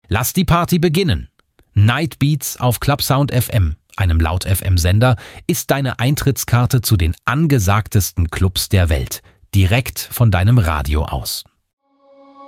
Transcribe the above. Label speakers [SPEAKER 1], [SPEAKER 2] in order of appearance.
[SPEAKER 1] Lass die Party beginnen. Night Beats auf Clubsound FM, einem Laut-FM-Sender, ist deine Eintrittskarte zu den angesagtesten Clubs der Welt. Direkt von deinem Radio aus.